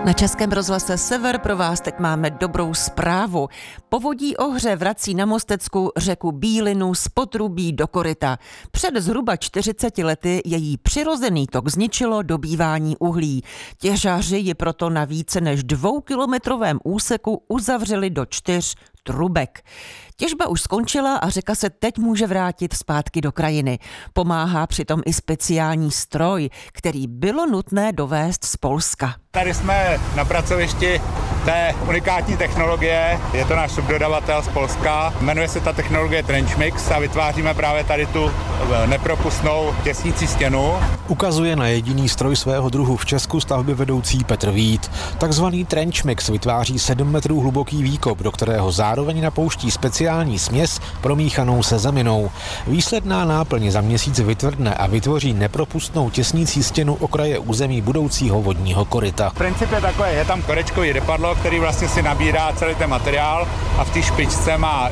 Na Českém rozhlase Sever pro vás teď máme dobrou zprávu. Povodí Ohře vrací na Mostecku řeku Bílinu z potrubí do koryta. Před zhruba 40 lety její přirozený tok zničilo dobývání uhlí. Těžaři ji proto na více než 2kilometrovém úseku uzavřeli do 4 trubek. Těžba už skončila a řeka se teď může vrátit zpátky do krajiny. Pomáhá přitom i speciální stroj, který bylo nutné dovést z Polska. Tady jsme na pracovišti té unikátní technologie, je to náš subdodavatel z Polska, jmenuje se ta technologie TrenchMix a vytváříme právě tady tu nepropustnou těsnící stěnu. Ukazuje na jediný stroj svého druhu v Česku stavby vedoucí Petr Vít. Takzvaný TrenchMix vytváří 7 metrů hluboký výkop, do kterého zároveň napouští speciální směs promíchanou se zeminou. Výsledná náplň za měsíc vytvrdne a vytvoří nepropustnou těsnící stěnu okraje území budoucího vodního koryta. Princip je takový, je tam korečkový rypadlo, který vlastně si nabírá celý ten materiál a v té špičce má